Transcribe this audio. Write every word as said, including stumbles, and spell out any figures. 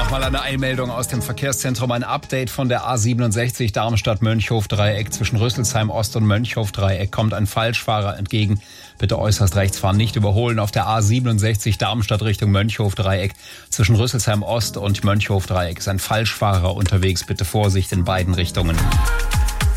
Nochmal eine Eilmeldung aus dem Verkehrszentrum. Ein Update von der A siebenundsechzig Darmstadt-Mönchhof-Dreieck. Zwischen Rüsselsheim Ost und Mönchhof-Dreieck kommt ein Falschfahrer entgegen. Bitte äußerst rechts fahren, nicht überholen. Auf der A siebenundsechzig Darmstadt Richtung Mönchhof-Dreieck. Zwischen Rüsselsheim Ost und Mönchhof-Dreieck ist ein Falschfahrer unterwegs. Bitte Vorsicht in beiden Richtungen.